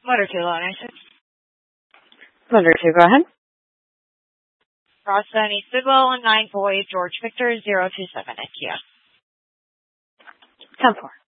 Motor 2, low 96. Motor 2, go ahead. Roston East Bidwell, 9 Boy, George Victor, 027 at Kia. 10-4.